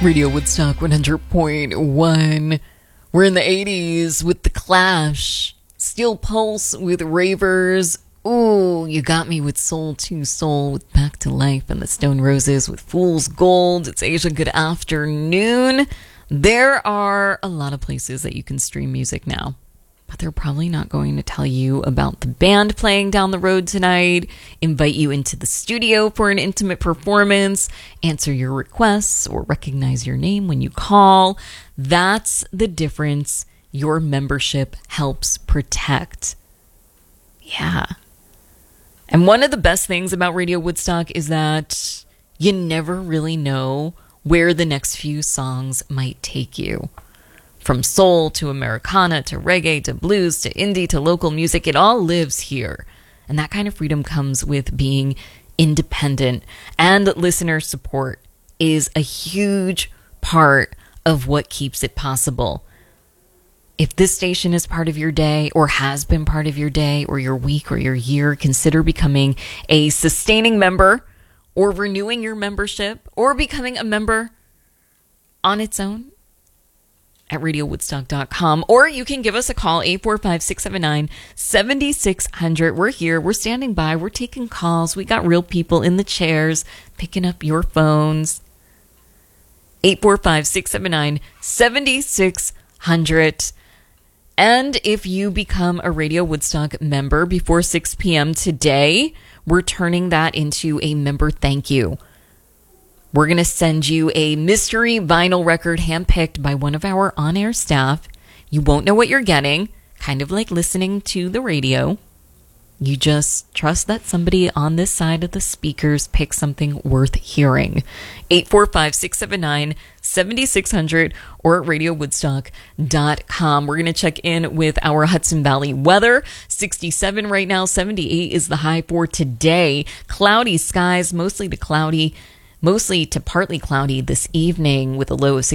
Radio Woodstock 100.1. We're in the 80s with The Clash. Steel Pulse with Ravers. Ooh, You Got Me with Soul to Soul with Back to Life, and the Stone Roses with Fool's Gold. It's Asia, good afternoon. There are a lot of places that you can stream music now, but they're probably not going to tell you about the band playing down the road tonight, invite you into the studio for an intimate performance, answer your requests, or recognize your name when you call. That's the difference your membership helps protect. Yeah. And one of the best things about Radio Woodstock is that you never really know where the next few songs might take you. From soul to Americana to reggae to blues to indie to local music, it all lives here. And that kind of freedom comes with being independent. And listener support is a huge part of what keeps it possible. If this station is part of your day or has been part of your day or your week or your year, consider becoming a sustaining member or renewing your membership or becoming a member on its own at radiowoodstock.com, or you can give us a call, 845-679-7600. We're here. We're standing by. We're taking calls. We got real people in the chairs picking up your phones. 845-679-7600. And if you become a Radio Woodstock member before 6 p.m. today, we're turning that into a member thank you. We're going to send you a mystery vinyl record handpicked by one of our on-air staff. You won't know what you're getting, kind of like listening to the radio. You just trust that somebody on this side of the speakers picked something worth hearing. 845-679-7600 or at radiowoodstock.com. We're going to check in with our Hudson Valley weather. 67 right now, 78 is the high for today. Cloudy skies, mostly to partly cloudy this evening with a low of